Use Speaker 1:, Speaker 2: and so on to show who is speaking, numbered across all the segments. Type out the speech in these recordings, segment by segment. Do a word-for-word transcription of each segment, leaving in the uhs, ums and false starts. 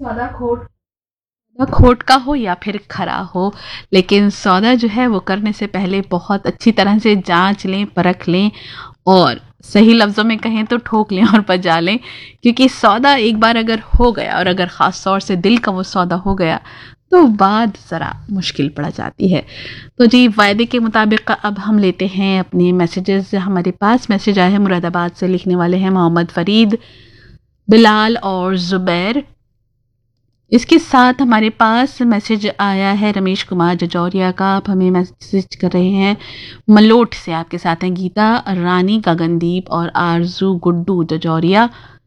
Speaker 1: सौदा खोट सौदा खोट का हो या फिर खरा हो, लेकिन सौदा जो है वो करने से पहले बहुत अच्छी तरह से जांच लें, परख लें और सही लफ्ज़ों में कहें तो ठोक लें और बजा लें। क्योंकि सौदा एक बार अगर हो गया और अगर ख़ास तौर से दिल का वो सौदा हो गया तो बात ज़रा मुश्किल पड़ जाती है। तो जी, वायदे के मुताबिक अब हम लेते हैं अपने मैसेजेस। हमारे पास मैसेज आया है मुरादाबाद से, लिखने वाले हैं मोहम्मद फरीद, बिलाल और ज़ुबैर। इसके साथ हमारे पास मैसेज आया है रमेश कुमार जजौरिया का। आप हमें मैसेज कर रहे हैं मलोट से। आपके साथ हैं गीता, रानी, गगनदीप और आरजू गुड्डू जजौरिया।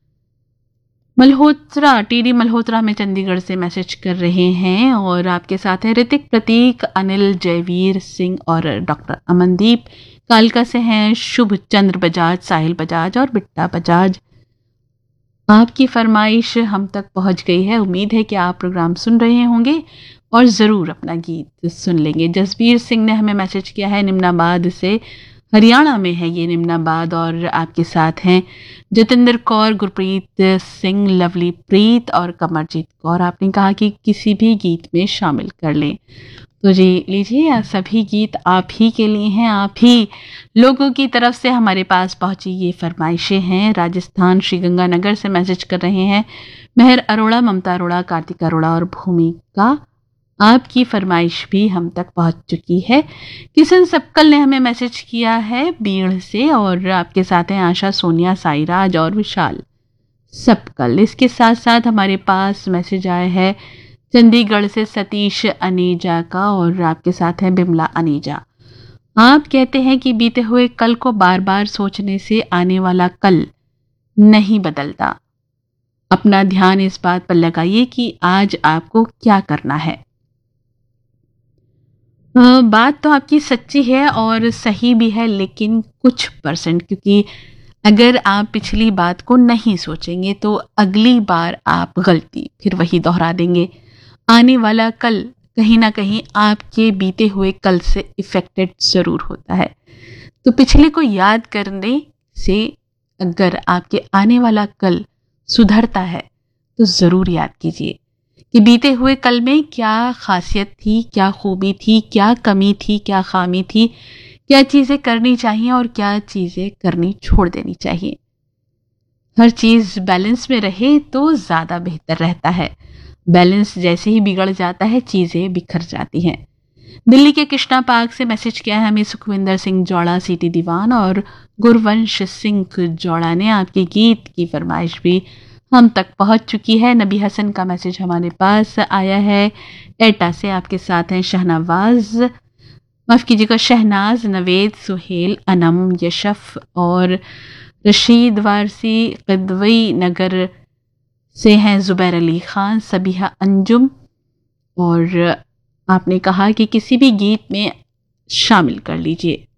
Speaker 1: मल्होत्रा, टीडी मल्होत्रा में चंडीगढ़ से मैसेज कर रहे हैं। और आपके साथ हैं ऋतिक, प्रतीक, अनिल, जयवीर सिंह और डॉक्टर अमनदीप। कालका से हैं शुभ चंद्र बजाज, साहिल बजाज और बिट्टा बजाज। आपकी फरमाइश हम तक पहुंच गई है। उम्मीद है कि आप प्रोग्राम सुन रहे होंगे और ज़रूर अपना गीत सुन लेंगे। जसबीर सिंह ने हमें मैसेज किया है निम्नाबाद से, हरियाणा में है ये निम्नाबाद। और आपके साथ हैं जतिंदर कौर, गुरप्रीत सिंह, लवली प्रीत और कमरजीत कौर। आपने कहा कि किसी भी गीत में शामिल कर लें। तो जी लीजिए, सभी गीत आप ही के लिए हैं, आप ही लोगों की तरफ से हमारे पास पहुंची ये फरमाइशें हैं। राजस्थान श्रीगंगानगर से मैसेज कर रहे हैं मेहर अरोड़ा, ममता अरोड़ा, कार्तिक अरोड़ा और भूमिका। आपकी फरमाइश भी हम तक पहुंच चुकी है। किशन सपकल ने हमें मैसेज किया है बीड़ से। और आपके साथ हैं आशा, सोनिया, साईराज और विशाल सपकल। इसके साथ साथ हमारे पास मैसेज आया है चंडीगढ़ से सतीश अनीजा का। और आपके साथ हैं बिमला अनीजा। आप कहते हैं कि बीते हुए कल को बार बार सोचने से आने वाला कल नहीं बदलता। अपना ध्यान इस बात पर लगाइए कि आज आपको क्या करना है। अ, बात तो आपकी सच्ची है और सही भी है, लेकिन कुछ परसेंट। क्योंकि अगर आप पिछली बात को नहीं सोचेंगे तो अगली बार आप गलती फिर वही दोहरा देंगे। आने वाला कल कहीं ना कहीं आपके बीते हुए कल से इफेक्टेड ज़रूर होता है। तो पिछले को याद करने से अगर आपके आने वाला कल सुधरता है तो ज़रूर याद कीजिए कि बीते हुए कल में क्या खासियत थी, क्या खूबी थी, क्या कमी थी, क्या खामी थी, क्या चीज़ें करनी चाहिए और क्या चीज़ें करनी छोड़ देनी चाहिए। हर चीज़ बैलेंस में रहे तो ज़्यादा बेहतर रहता है। बैलेंस जैसे ही बिगड़ जाता है चीज़ें बिखर जाती हैं। दिल्ली के कृष्णा पार्क से मैसेज किया है हमें सुखविंदर सिंह जौड़ा, सीटी दीवान और गुरवंश सिंह जौड़ा ने। आपके गीत की फरमाइश भी हम तक पहुंच चुकी है। नबी हसन का मैसेज हमारे पास आया है एटा से। आपके साथ हैं शहनवाज, माफ़ कीजिएगा शहनाज, नवेद, सुहेल, अनम, यशफ और रशीद वारसी। कदवई नगर से हैं ज़ुबैर अली ख़ान, सबीहा अंजुम। और आपने कहा कि किसी भी गीत में शामिल कर लीजिए।